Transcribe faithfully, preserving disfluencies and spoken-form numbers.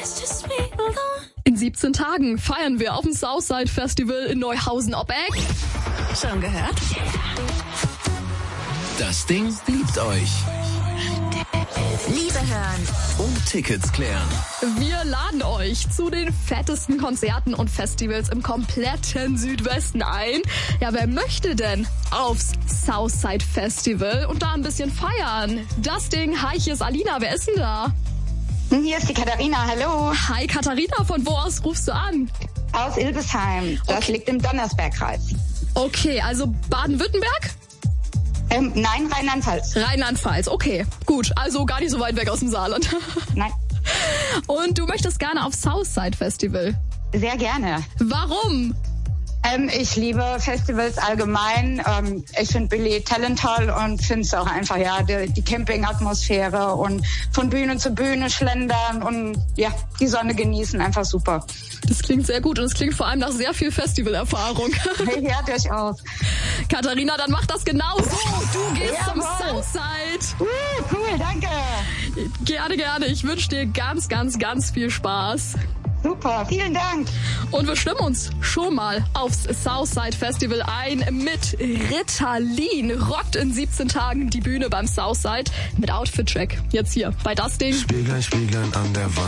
In siebzehn Tagen feiern wir auf dem Southside Festival in Neuhausen-Oppeck. Schon gehört? Das Ding liebt euch. Liebe hören Und Tickets klären. Wir laden euch zu den fettesten Konzerten und Festivals im kompletten Südwesten ein. Ja, wer möchte denn aufs Southside Festival und da ein bisschen feiern? Das Ding, hi, hier ist Alina, wer ist denn da? Hier ist die Katharina, hallo. Hi Katharina, von wo aus rufst du an? Aus Ilbesheim, das Okay. liegt im Donnersbergkreis. Okay, also Baden-Württemberg? Ähm, nein, Rheinland-Pfalz. Rheinland-Pfalz, okay, gut, also gar nicht so weit weg aus dem Saarland. Nein, Und du möchtest gerne aufs Southside Festival. sehr gerne. Warum? Ähm, ich liebe Festivals allgemein. Ähm, ich finde Billy Talent toll und finde es auch einfach, ja, die, die Camping-Atmosphäre und von Bühne zu Bühne schlendern und ja, die Sonne genießen, einfach super. Das klingt sehr gut und es klingt vor allem nach sehr viel Festivalerfahrung. Ja, durchaus. Katharina, dann mach das genauso. Du gehst zum Jawohl. Southside. Uh, cool, danke. Gerne, gerne. Ich wünsche dir ganz, ganz, ganz viel Spaß. Super, vielen Dank. Und wir stimmen uns schon mal aufs Southside Festival ein mit Ritalin. Rockt in siebzehn Tagen die Bühne beim Southside mit Outfit-Check. Jetzt hier bei das Ding. Spieglein, Spieglein an der Wand.